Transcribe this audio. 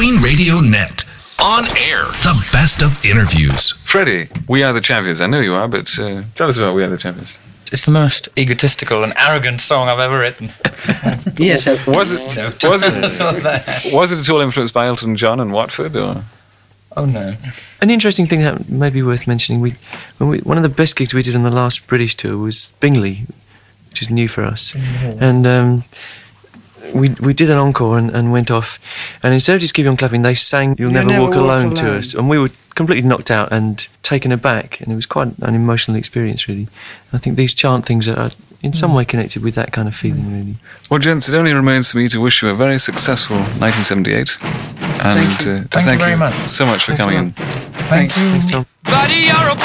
Queen Radio Net. On air, the best of interviews. Freddie, We Are the Champions. I know you are, but tell us about We Are the Champions. It's the most egotistical and arrogant song I've ever written. Yes. Was it at all influenced by Elton John and Watford? Or? Oh, no. An interesting thing that may be worth mentioning, one of the best gigs we did on the last British tour was Bingley, which is new for us. And we did an encore and went off. And instead of just keeping on clapping, they sang You'll Never Walk Alone to us. And we were completely knocked out and taken aback. And it was quite an emotional experience, really. And I think these chant things are in some way connected with that kind of feeling, really. Well, gents, it only remains for me to wish you a very successful 1978. And Thank you very much. so much for coming in. Thank you. Thanks, Tom. Buddy, you're a